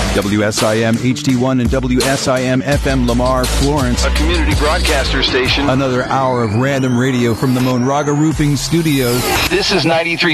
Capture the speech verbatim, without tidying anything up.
W S I M H D one and W S I M F M Lamar, Florence. A community broadcaster station. Another hour of random radio from the Monraga Roofing Studios. This is ninety-three